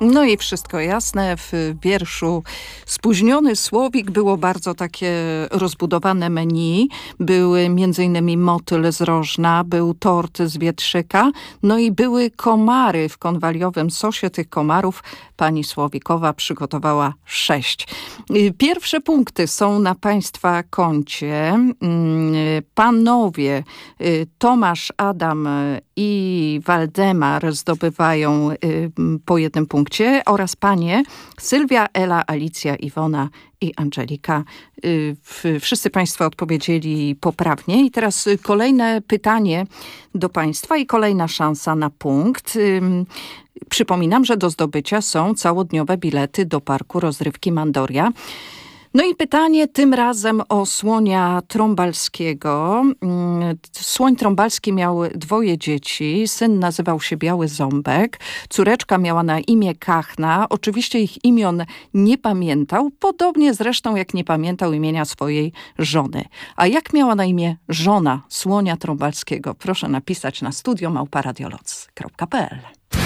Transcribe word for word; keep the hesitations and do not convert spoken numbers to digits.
No i wszystko jasne. W wierszu Spóźniony słowik było bardzo takie rozbudowane menu. Były między innymi motyl z rożna, był tort z wietrzyka, no i były komary w konwaliowym sosie. Tych komarów pani Słowikowa przygotowała sześć. Pierwsze punkty są na państwa koncie. Panowie Tomasz, Adam i Waldemar zdobywają po jednym punkcie oraz panie Sylwia, Ela, Alicja, Iwona i Angelika. Wszyscy państwo odpowiedzieli poprawnie. I teraz kolejne pytanie do państwa i kolejna szansa na punkt. Przypominam, że do zdobycia są całodniowe bilety do parku rozrywki Mandoria. No i pytanie tym razem o słonia trąbalskiego. Słoń trąbalski miał dwoje dzieci. Syn nazywał się Biały Ząbek. Córeczka miała na imię Kachna. Oczywiście ich imion nie pamiętał, podobnie zresztą jak nie pamiętał imienia swojej żony. A jak miała na imię żona słonia trąbalskiego? Proszę napisać na studio małpa radioloc kropka p l.